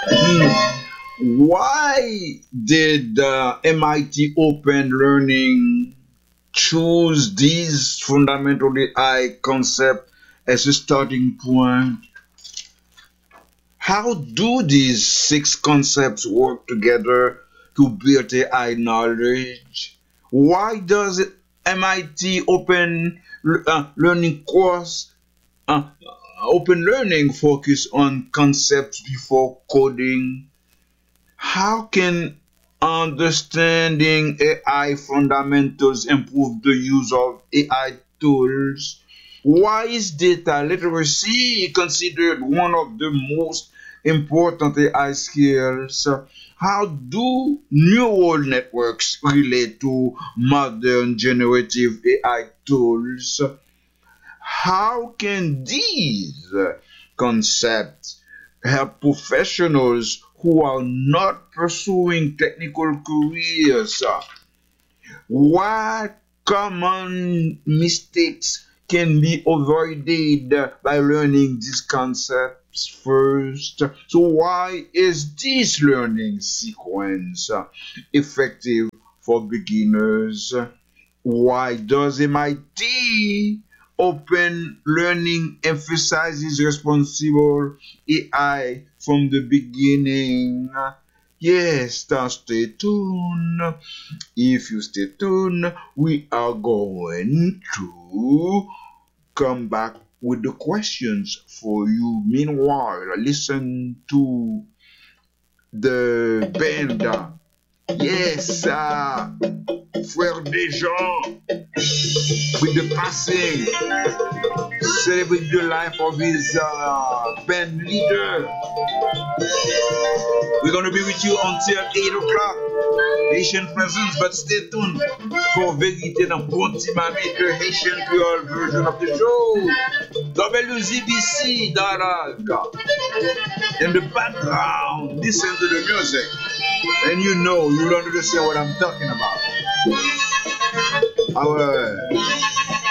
Hmm. Why did MIT Open Learning choose these fundamental AI concept as a starting point? How do these six concepts work together to build AI knowledge? Why does MIT Learning course uh, Open Learning focus on concepts before coding? How can understanding AI fundamentals improve the use of AI tools? Why is data literacy considered one of the most important AI skills? How do neural networks relate to modern generative AI tools? How can these concepts help professionals who are not pursuing technical careers? What common mistakes can be avoided by learning these concepts first? So, why is this learning sequence effective for beginners? Why does MIT Open Learning emphasizes responsible AI from the beginning? Yes, stay tuned. If you stay tuned, we are going to come back with the questions for you. Meanwhile, listen to the band. Yes, Frère Dejean with the passing, celebrate the life of his band leader. We're gonna be with you until 8 o'clock. Haitian presence, but stay tuned for Vérité dans Pontimami, the Haitian Creole version of the show. WZBC Daraga. In the background, listen to the music, and you know, you'll understand what I'm talking about. Our